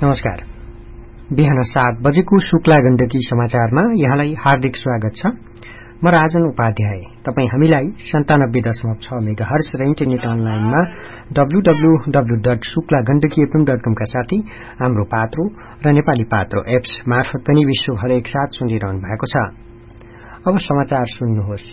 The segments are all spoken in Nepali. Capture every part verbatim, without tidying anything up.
नमस्कार। बिहान सात बजेको शुक्ला गण्डकी समाचारमा यहाँलाई हार्दिक स्वागत छ। म राजन उपाध्याय। तपाई हामीलाई सन्तानब्बे दशमलव छ मेगा हर्ज र इन्टरनेट अनलाइनमा W W W dot Shukla Gandaki FM dot कम का साथै हाम्रो पात्रो र नेपाली पात्रो एप्स मार्फत पनि विश्वभर एकसाथ सुनिरहनु भएको छ। अब समाचार सुन्नुहोस्।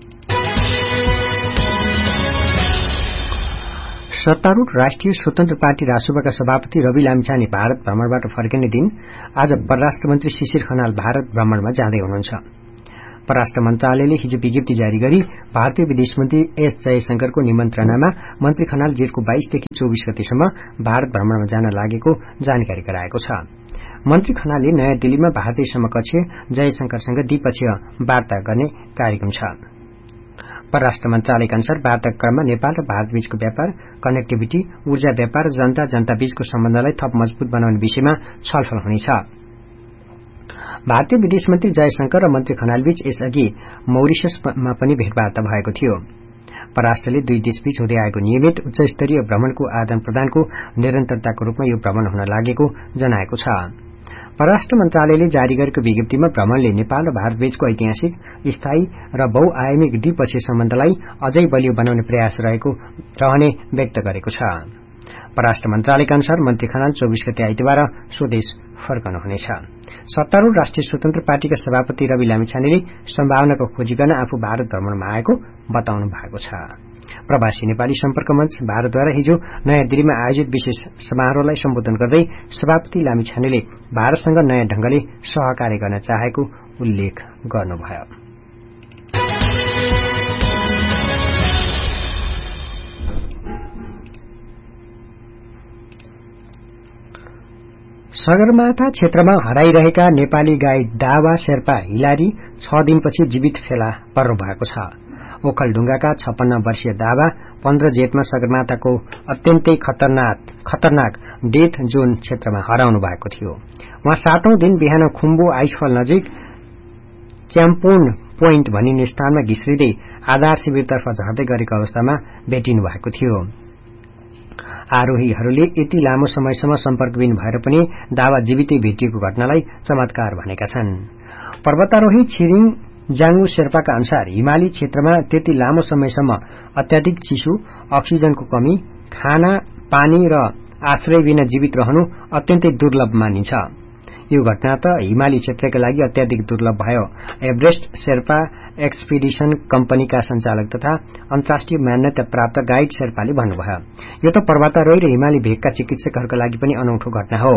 सत्तारूढ़ राष्ट्रिय स्वतन्त्र पार्टी रासुपाका सभापति रवि लामिछाने भारत भ्रमणबाट फर्किने दिन आज परराष्ट्र मन्त्री शिशिर खनाल भारत भ्रमणमा जाँदै हुनुहुन्छ। परराष्ट्र मन्त्रालयले हिजो विज्ञप्ति जारी गरी भारतीय विदेश मन्त्री एस जयशंकरको निमन्त्रणामा मन्त्री खनाल जेठको बाइसदेखि चौबीस गतेसम्म भारत भ्रमणमा जान लागेको जानकारी गराएको छ। मन्त्री खनालले नयाँ दिल्लीमा भारतीय समकक्ष जयशंकरसँग द्विपक्षीय वार्ता गर्ने कार्यक्रम छ। परराष्ट्र मन्त्रालयका अनुसार वार्ताको क्रममा नेपाल र भारत बीचको व्यापार, कनेक्टिभिटी, ऊर्जा व्यापार र जनता जनता बीचको सम्बन्धलाई थप मजबूत बनाउने विषयमा छलफल हुनेछ। भारतीय विदेश मन्त्री जयशंकर र मन्त्री खनाल बीच यसअघि मौरिशसमा पनि भेटवार्ता भएको थियो। परराष्ट्रले दुई देशबीच हुँदै आएको नियमित उच्चस्तरीय भ्रमणको आदान प्रदानको निरन्तरताको रूपमा यो भ्रमण हुन लागेको जनाएको छ। परराष्ट्र मन्त्रालयले जारी गरेको विज्ञप्तिमा भ्रमणले नेपाल र भारत बीचको ऐतिहासिक, स्थायी र बहुआयामिक द्विपक्षीय सम्बन्धलाई अझै बलियो बनाउने प्रयास रहेको रहने व्यक्त गरेको छ। परराष्ट्र मन्त्रालयका अनुसार मन्त्री खनाल चौबीस गते आइतबार स्वदेश फर्कनुहुनेछ। सत्तारूढ़ राष्ट्रिय स्वतन्त्र पार्टीका सभापति रवि लामिछानेले सम्भावनाको खोजी गर्न आफू भारत भ्रमणमा आएको बताउनु भएको छ। प्रवासी नेपाली सम्पर्क मञ्च भारतद्वारा हिजो नयाँ दिल्लीमा आयोजित विशेष समारोहलाई सम्बोधन गर्दै सभापति लामिछानेले भारतसँग नयाँ ढंगले सहकार्य गर्न चाहेको उल्लेख गर्नुभयो। सगरमाथा क्षेत्रमा हराइरहेका नेपाली गाई दावा शेर्पा हिलारी छ दिनपछि जीवित फेला पर्नु भएको छ। ओखलढुंगाका छप्पन्न वर्षीय दावा पन्ध्र जेठमा सगरमाथाको अत्यन्तै खतरनाक खतरनाक डेथ जोन क्षेत्रमा हराउनु भएको थियो। उहाँ सातौं दिन बिहान खुम्बु आइसफल नजिक क्याम्पोन पोइन्ट भनिने स्थानमा घिस्रिँदै आधार शिविरतर्फ झर्दै गरेको अवस्थामा भेटिनु भएको थियो। आरोहीहरूले यति लामो समयसम्म सम्पर्कविहीन भएर पनि दावा जीवितै भेटिएको घटनालाई चमत्कार भनेका छन्। पर्वतारोही छिरिङ जाङ्गु शेर्पाका अनुसार हिमाली क्षेत्रमा त्यति लामो समयसम्म अत्याधिक चिसो, अक्सिजनको कमी, खाना पानी र आश्रय बिना जीवित रहनु अत्यन्तै दुर्लभ मानिन्छ। यो घटना त हिमाली क्षेत्रका लागि अत्याधिक दुर्लभ भयो। एभरेस्ट शेर्पा एक्सपिडिशन कम्पनीका संचालक तथा अन्तर्राष्ट्रिय मान्यता प्राप्त गाइड शेर्पाले भन्नुभयो। यो त पर्वतारोही र हिमाली भेगका चिकित्सकहरूका लागि पनि अनौठो घटना हो।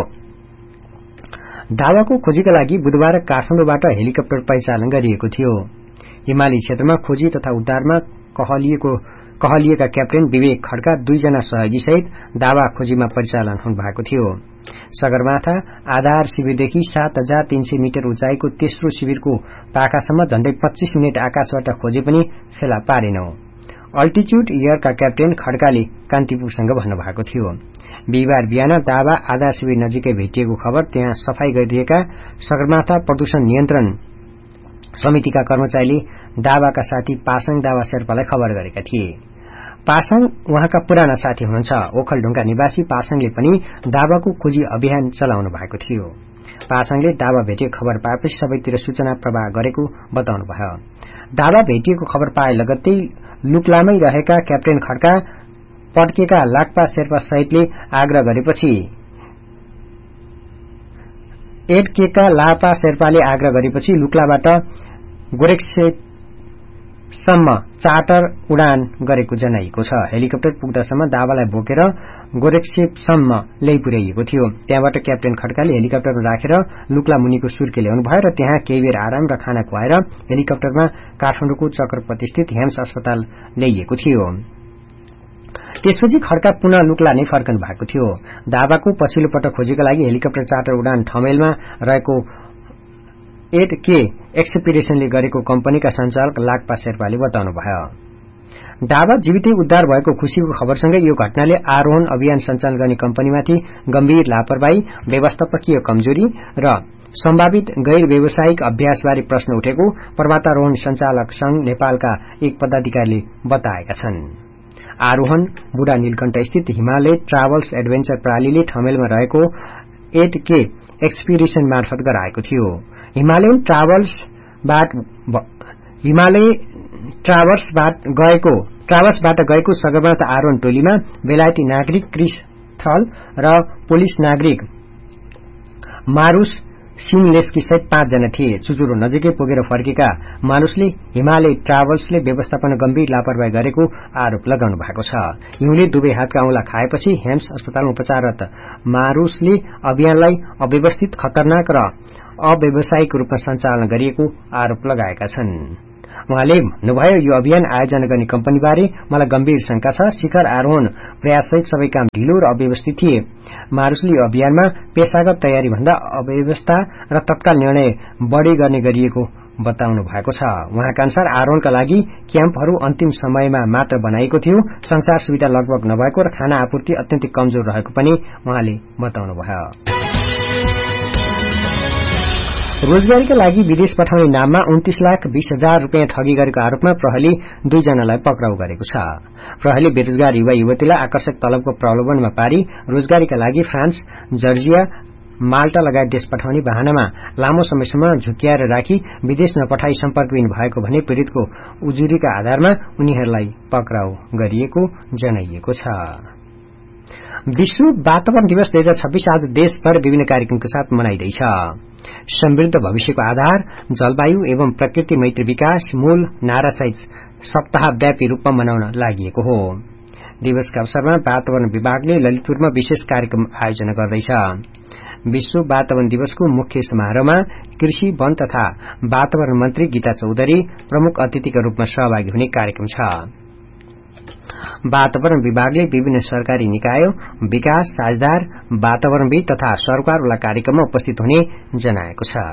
दावाको खोजीका लागि बुधबार काठमाडौँबाट हेलिकप्टर परिचालन गरिएको थियो। हिमाली क्षेत्रमा खोजी तथा उद्धारमा कहलिएको कहलिएका क्याप्टेन विवेक खड्का दुईजना सहयोगी सहित दावा खोजीमा परिचालन हुनुभएको थियो। सगरमाथा आधार शिविरदेखि सात हजार तीन सय मिटर उचाइको तेस्रो शिविरको पाखासम्म झण्डै पच्चीस मिनट आकाशबाट खोजे पनि फेला पारेनौ। अल्टिच्युड एयरका क्याप्टेन खड्काले कान्तिपुरसँग भन्नुभएको थियो। बिहिबार बिहान दावा आधार शिविर नजिकै भेटिएको खबर त्यहाँ सफाई गरिरहेका सगरमाथा प्रदूषण नियन्त्रण समितिका कर्मचारीले दावाका साथी पासाङ दावा शेर्पालाई खबर गरेका थिए। पासाङ उहाँका पुराना साथी हुनुहुन्छ। ओखलढुंगा निवासी पासाङले पनि दावाको खोजी अभियान चलाउनु भएको थियो। पासाङले दावा भेटिएको खबर पाएपछि सबैतिर सूचना प्रवाह गरेको बताउनुभयो। दावा भेटिएको खबर पाए लगत्तै लुक्लामै रहेका क्याप्टेन खड्का पड्केका लाक्पा शेर्पा सहितले आग्रह गरेपछि एडकेका लापा शेर्पाले आग्रह गरेपछि लुक्लाबाट गोरेक्सेपसम्म चार्टर उडान गरेको जनाइएको छ। हेलिकप्टर पुग्दासम्म दावालाई बोकेर गोरेक्सेपसम्म ल्याइ पुर्याइएको थियो। त्यहाँबाट क्याप्टेन खड्काले हेलिकप्टरमा राखेर लुक्ला मुनिको सुर्के ल्याउनु भयो र त्यहाँ केही बेर आराम र खाना खुवाएर हेलिकप्टरमा काठमाडौँको चक्रपतिस्थित हेम्स अस्पताल ल्याइएको थियो। त्यसपछि खड्का पुनः लुक्ला नै फर्कनु भएको थियो। दावाको पछिल्लो पटक खोजीका लागि हेलिकप्टर चार्टर उडान ठमेलमा रहेको एड के एक्सपिडिसनले गरेको कम्पनीका संचालक लाक्पा शेर्पाले बताउनुभयो। दावा जीवितै उद्धार भएको खुशीको खबरसँगै यो घटनाले आरोहण अभियान सञ्चालन गर्ने कम्पनीमाथि गम्भीर लापरवाही, व्यवस्थापकीय कमजोरी र सम्भावित गैर व्यावसायिक अभ्यासबारे प्रश्न उठेको पर्वतारोहण संचालक संघ नेपालका एक पदाधिकारीले बताएका छन्। आरोहण बुढा नीलकण्ठ स्थित हिमालय ट्राभल्स एडभेन्चर प्रणालीले ठमेलमा रहेको एट के एक्सपिडिसन मार्फत गराएको थियो। हिमालयन ट्राभल्सबाट हिमालय ट्राभर्सबाट गएको ट्राभर्सबाट गएको सगरमाथा आरोहण टोलीमा बेलायती नागरिक क्रिस थल र पोलिस नागरिक मारुस सिङलेस्की सहित पाँचजना थिए। चुचुरो नजिकै पुगेर फर्केका मानुसले हिमालय ट्राभल्सले व्यवस्थापन गम्भीर लापरवाही गरेको आरोप लगाउनु भएको छ। हिउँले दुवै हातका औंला खाएपछि हेम्स अस्पतालमा उपचाररत मारुसले अभियानलाई अव्यवस्थित, खतरनाक र अव्यावसायिक रूपमा सञ्चालन गरिएको आरोप लगाएका छन्। उहाँले भन्नुभयो, यो अभियान आयोजना गर्ने कम्पनीबारे मलाई गम्भीर शंका छ। शिखर आरोहण प्रयाससहित सबै काम ढिलो र अव्यवस्थित थिए। मारुसले यो अभियानमा पेशागत तयारी भन्दा अव्यवस्था र तत्काल निर्णय बढ़ी गर्ने गरिएको बताउनु भएको छ। उहाँका अनुसार आरोहणका लागि क्याम्पहरू अन्तिम समयमा मात्र बनाइएको थियो। संचार सुविधा लगभग नभएको र खाना आपूर्ति अत्यन्तै कमजोर रहेको पनि उहाँले बताउनुभयो। रोजगारीका लागि विदेश पठाउने नाममा उन्तीस लाख बीस हजार रूपियाँ ठगी गरेको आरोपमा प्रहरी दुईजनालाई पक्राउ गरेको छ। प्रहरीले बेरोजगार युवा युवतीलाई आकर्षक तलबको प्रलोभनमा पारी रोजगारीका लागि फ्रान्स, जर्जिया, माल्टा लगायत देश पठाउने बहानामा लामो समयसम्म झुक्याएर राखी विदेश नपठाई सम्पर्कविहीन भएको भने पीड़ितको उजुरीका आधारमा उनीहरूलाई पक्राउ गरिएको जनाइएको छ। विश्व वातावरण दिवस दुई हजार छब्बीस आज देशभर विभिन्न कार्यक्रमका साथ मनाइँदैछ। समृद्ध भविष्यको आधार जलवायु एवं प्रकृति मैत्री विकास मूल नारासहित सप्ताहव्यापी रूपमा मनाउन लागि हो। दिवसका अवसरमा वातावरण विभागले ललितपुरमा विशेष कार्यक्रम आयोजना गर्दैछ। विश्व वातावरण दिवसको मुख्य समारोहमा कृषि, वन तथा वातावरण मन्त्री गीता चौधरी प्रमुख अतिथिका रूपमा सहभागी हुने कार्यक्रम छ। वातावरण विभागले विभिन्न सरकारी निकाय, विकास साझेदार, वातावरणविद तथा सरकारवाला कार्यक्रममा उपस्थित हुने जनाएको छ।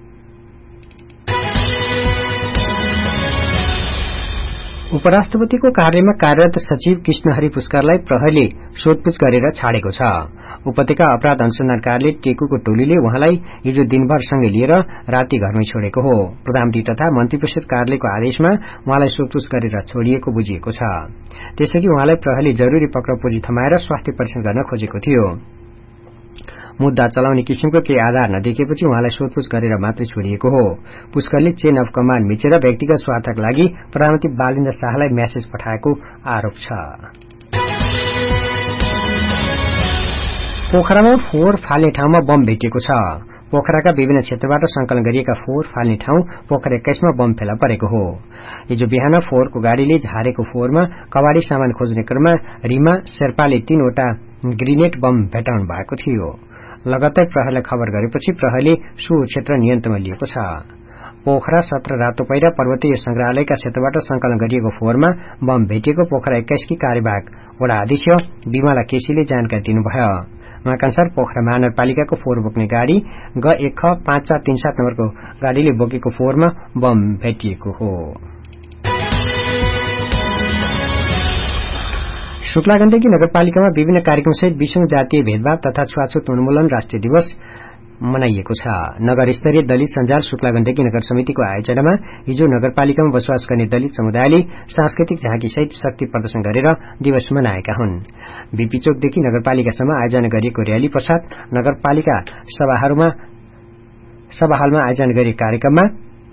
उपराष्ट्रपतिको कार्यालयमा कार्यरत सचिव कृष्णहरि पुष्करलाई प्रहरीले सोधपूछ गरेर छाडेको छ। उपत्यका अपराध अनुसन्धान कार्यालय टेकुको टोलीले उहाँलाई हिजो दिनभर सँगै लिएर राति घरमै छोडेको हो। प्रधानमन्त्री तथा मन्त्री परिषद कार्यालयको आदेशमा उहाँलाई सोधपूछ गरेर छोडिएको बुझिएको छ। त्यसैले उहाँलाई प्रहरीले जरूरी पक्राउपुर्जी थमाएर स्वास्थ्य परीक्षण गर्न खोजेको थियो। मुद्दा चलाउने किसिमको केही आधार नदेखिएपछि उहाँलाई सोधपूछ गरेर मात्रै छोडिएको हो। पुष्करले चेन अफ कमाण्ड मिचेर व्यक्तिगत स्वार्थका लागि प्रधानमन्त्री बालेन्द्र शाहलाई मेसेज पठाएको आरोप छ। पोखरामा फोहोर फाल्ने ठाउँमा बम भेटिएको छ। पोखराका विभिन्न क्षेत्रबाट संकलन गरिएका फोहोर फाल्ने ठाउँ पोखरा एक्काइसमा बम फेला परेको हो। हिजो बिहान फोहोरको गाड़ीले झारेको फोहोरमा कबाड़ी सामान खोज्ने क्रममा रिमा शेर्पाले तीनवटा ग्रेनेड बम भेटाउनु भएको थियो। लगातार प्रहरीलाई खबर गरेपछि प्रहरीले सो क्षेत्र नियन्त्रणमा लिएको छ। पोखरा सत्र रातो पैरा पर्वतीय संग्रहालयका क्षेत्रबाट संकलन गरिएको फोहोरमा बम भेटिएको पोखरा एक्काइसकी कार्यवाहक वडा अध्यक्ष विमला केसीले जानकारी दिनुभयो। उहाँका अनुसार पोखरा महानगरपालिकाको फोहोर बोक्ने गाड़ी ग एक ख पाँच चार तीन सात नम्बरको गाड़ीले बोकेको फोहोरमा बम भेटिएको हो। शुक्लागण्डकी नगरपालिकामा विभिन्न कार्यक्रमसहित बीसौं जातीय भेदभाव तथा छुवाछुत उन्मूलन राष्ट्रिय दिवस मनाइएको छ। नगर स्तरीय दलित सञ्जाल शुक्लागण्डकी नगर समितिको आयोजनामा हिजो नगरपालिकामा बसोबास गर्ने दलित समुदायले सांस्कृतिक झाँकीसहित शक्ति प्रदर्शन गरेर दिवस मनाएका हुन्। बीपी चोकदेखि नगरपालिकासम्म आयोजना गरिएको रयाली पश्चात नगरपालिका सभाहरूमा सभाहालमा आयोजना गरिएको कार्यक्रममा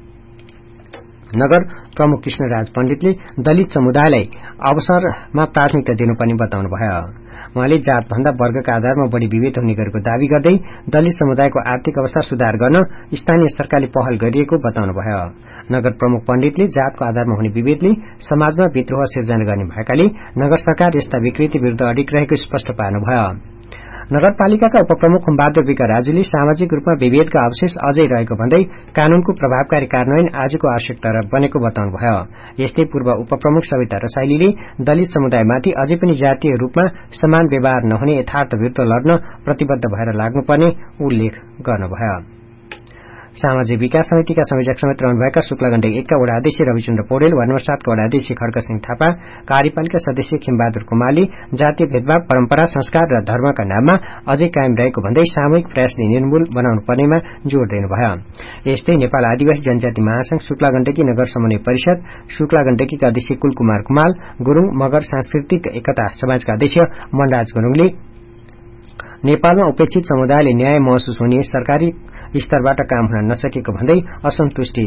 नगर प्रमुख कृष्णराज पण्डितले दलित समुदायलाई अवसरमा प्राथमिकता दिनुपर्ने बताउनुभयो। उहाँले जातभन्दा वर्गका आधारमा बढ़ी विभेद हुने गरेको दावी गर्दै दलित समुदायको आर्थिक अवस्था सुधार गर्न स्थानीय सरकारले पहल गरिएको बताउनुभयो। नगर प्रमुख पण्डितले जातको आधारमा हुने विभेदले समाजमा विद्रोह सिर्जना गर्ने भएकाले नगर सरकार यस्ता विकृति विरूद्ध अडिग रहेको स्पष्ट पार्नुभयो। नगरपालिकाका उपप्रमुख बहादुर विका राजुले सामाजिक रूपमा विभेदका अवशेष अझै रहेको भन्दै कानूनको प्रभावकारी कार्यान्वयन आजको आवश्यकता बनेको बताउनुभयो। यस्तै पूर्व उपप्रमुख सविता रसाइलीले दलित समुदायमाथि अझै पनि जातीय रूपमा समान व्यवहार नहुने यथार्थ विरूद्ध लड्न प्रतिबद्ध भएर लाग्नुपर्ने उल्लेख गर्नुभयो। सामाजिक विकास समितिका संयोजक समेत रहनुभएका शुक्लागण्डकी एकका वडा अध्यक्ष रविचन्द्र पौडेल, वार्ड नम्बर सातका वडा अध्यक्ष खड्कसिंह थापा, कार्यपालिका सदस्य खिमबहादुर कुमारले जातीय भेदभाव परम्परा, संस्कार र धर्मका नाममा अझै कायम रहेको भन्दै सामूहिक प्रयासले निर्मूल बनाउनु पर्नेमा जोड़ दिनुभयो। यस्तै नेपाल आदिवासी जनजाति महासंघ शुक्लागण्डकी नगर समन्वय परिषद शुक्लागण्डकीका अध्यक्ष कुलकुमार कुमाल गुरूङ, मगर सांस्कृतिक एकता समाजका अध्यक्ष मनराज गुरूङले नेपालमा उपेक्षित समुदायले न्याय महसुस हुने सरकारी स्तरबाट काम हुन नसकेको भन्दै असन्तुष्टि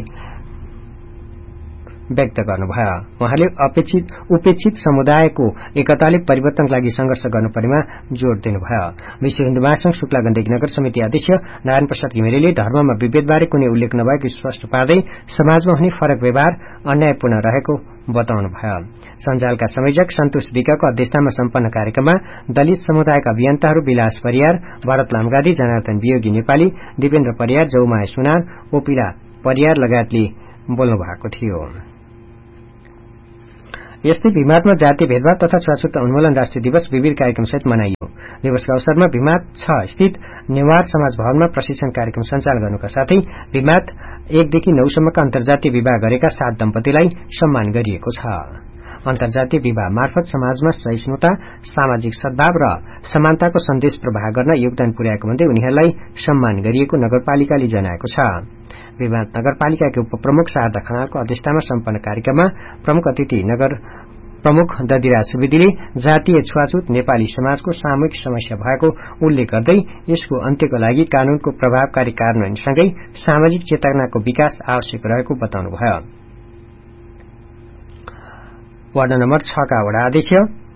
व्यक्त गर्नुभयो। उहाँले उपेक्षित समुदायको एकताले परिवर्तनका लागि संघर्ष गर्नुपर्नेमा जोड़ दिनुभयो। विश्व हिन्दू महासंघ शुक्ला गण्डकी नगर समिति अध्यक्ष नारायण प्रसाद घिमिरेले धर्ममा विभेदबारे कुनै उल्लेख नभएको स्पष्ट पार्दै समाजमा हुने फरक व्यवहार अन्यायपूर्ण रहेको बताउनुभयो। सञ्जालका संयोजक सन्तोष विकको अध्यक्षतामा सम्पन्न कार्यक्रममा दलित समुदायका अभियन्ताहरू विलास परियार, भरत लामगादी, जनार्दन वियोगी नेपाली, दिपेन्द्र परियार, जौमाया सुनार, ओपिला परियार लगायतले बोल्नु भएको थियो। यस्तै भिमातमा जातीय भेदभाव तथा छुवाछुत उन्मूलन राष्ट्रिय दिवस विविध कार्यक्रमसहित मनाइयो। दिवसका अवसरमा भिमात छ स्थित नेवार समाज भवनमा प्रशिक्षण कार्यक्रम सञ्चालन गर्नुका साथै भिमात एकदेखि नौसम्मका अन्तर्जातीय विवाह गरेका सात दम्पतिलाई सम्मान गरिएको छ। अन्तर्जातीय विवाह मार्फत समाजमा सहिष्णुता, सामाजिक सद्भाव र समानताको सन्देश प्रवाह गर्न योगदान पुर्याएको भन्दै उनीहरूलाई सम्मान गरिएको नगरपालिकाले जनाएको छ। विवाद नगरपालिकाकी उपप्रमुख शारदा खनालको अध्यक्षतामा सम्पन्न कार्यक्रममा प्रमुख अतिथि नगर प्रमुख ददिराज सुवेदीले जातीय छुवाछुत नेपाली समाजको सामूहिक समस्या भएको उल्लेख गर्दै यसको अन्त्यको लागि कानूनको प्रभावकारी कार्यान्वयनसँगै सामाजिक चेतनाको विकास आवश्यक रहेको बताउनुभयो। वार्ड नम्बर छ का वडा अध्यक्ष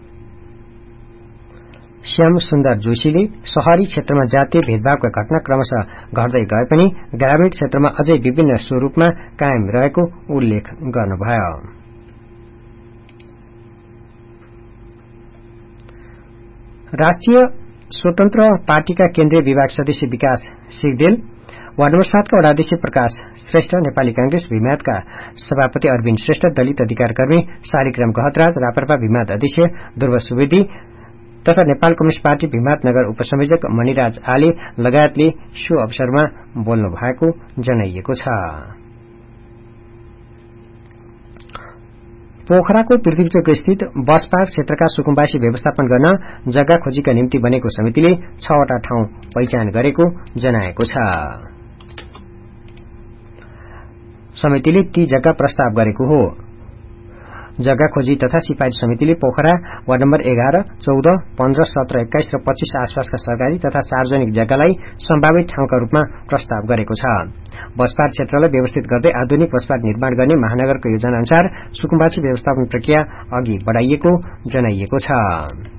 श्याम सुन्दर जोशीले शहरी क्षेत्रमा जातीय भेदभावका घटना क्रमशः घट्दै गए पनि ग्रामीण क्षेत्रमा अझै विभिन्न स्वरूपमा कायम रहेको उल्लेख गर्नुभयो। राष्ट्रिय स्वतन्त्र पार्टीका केन्द्रीय विभाग सदस्य विकास सिगदेल, वार्ड नम्बर सात का वडा अध्यक्ष प्रकाश श्रेष्ठ, नेपाली कांग्रेस भिमातका सभापति अरविन्द श्रेष्ठ, दलित अधिकार कर्मी शालिग्राम गहतराज, राप्रपा भिमात अध्यक्ष ध्रुव सुवेदी तथा नेपाल कम्युनिष्ट पार्टी भिमात नगर उपसंयोजक मणिराज आले लगायतले सो अवसरमा बोल्नु भएको जनाइएको छ। पोखराको पृथ्वीचोक स्थित बस पार्क क्षेत्रका सुकुम्बासी व्यवस्थापन गर्न जग्गा खोजीका निम्ति बनेको समितिले छवटा ठाउँ पहिचान गरेको जनाएको छ। समितिले ती जग्गा प्रस्ताव गरेको हो। जग्गा खोजी तथा सिफारिश समितिले पोखरा वार्ड नम्बर एघार, चौध, पन्ध्र, सत्र, एक्काइस र पच्चीस आसपासका सरकारी तथा सार्वजनिक जग्गालाई सम्भावित ठाउँका रूपमा प्रस्ताव गरेको छ। बसपार्क क्षेत्रलाई व्यवस्थित गर्दै आधुनिक बसपार्क निर्माण गर्ने महानगरको योजना अनुसार सुकुम्बासी व्यवस्थापन प्रक्रिया अघि बढ़ाइएको जनाइएको छ।